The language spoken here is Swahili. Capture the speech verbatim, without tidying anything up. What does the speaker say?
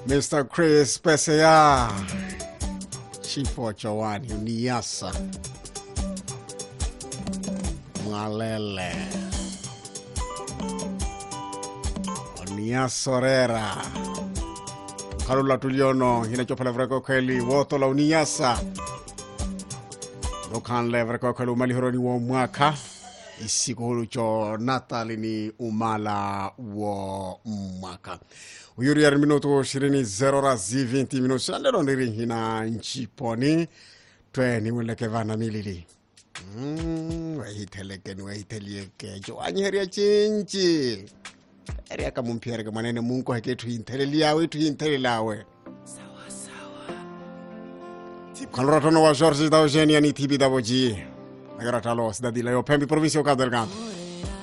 mister Chris Pesea Chifo Chawani Uniasa Mwalele Uniasorera Kalula Tuliono Hinachopala Vreko Keli Woto la Uniasa Lokan Levreko Kelu Malihoroni wa mwaka Isikuru cho Natali ni umala wa mwaka Uyuri ya minuto shirini zero razi vinti minuto Sandero niri hina nchiponi Tweni mweleke vana milili Hmm, wahiteleke wahitelieke Joani heria chinchi Heria kamumpiereke manene mungu heke tuhinteleliawe tuhintelelawe Sawa sawa Kaloratono wa George da Eugenia ni tibi da boji Agora talos da dila yo pembi provincia o Cabo Delgado